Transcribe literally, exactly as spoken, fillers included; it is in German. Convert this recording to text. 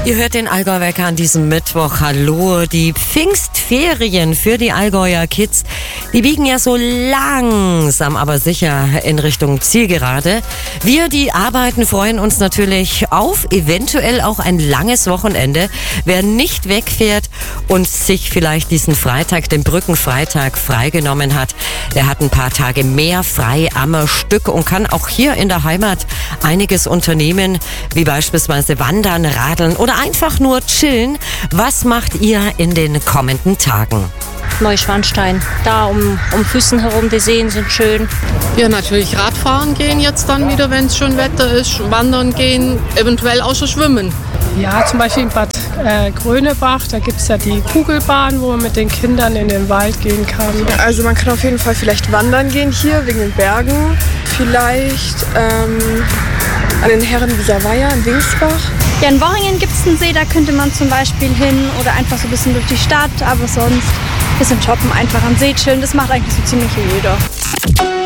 Ihr hört den Allgäu-Wecker an diesem Mittwoch. Hallo, die Pfingstferien für die Allgäuer Kids, die biegen ja so langsam, aber sicher in Richtung Zielgerade. Wir, die arbeiten, freuen uns natürlich auf eventuell auch ein langes Wochenende. Wer nicht wegfährt und sich vielleicht diesen Freitag, den Brückenfreitag, freigenommen hat, der hat ein paar Tage mehr frei am Stück und kann auch hier in der Heimat einiges unternehmen, wie beispielsweise wandern, radeln oder einfach nur chillen. Was macht ihr in den kommenden Tagen? Neuschwanstein. Da um, um Füssen herum, die Seen sind schön. Ja, natürlich Radfahren gehen jetzt dann wieder, wenn es schon Wetter ist. Wandern gehen, eventuell auch schon schwimmen. Ja, zum Beispiel in Bad äh, Grönebach, da gibt es ja die Kugelbahn, wo man mit den Kindern in den Wald gehen kann. Also man kann auf jeden Fall vielleicht wandern gehen hier, wegen den Bergen. Vielleicht ähm, an den Herrenwieser Weiher in Wingsbach. Ja, in Worringen gibt es einen See, da könnte man zum Beispiel hin oder einfach so ein bisschen durch die Stadt, aber sonst ein bisschen shoppen, einfach am See chillen, das macht eigentlich so ziemlich jeder.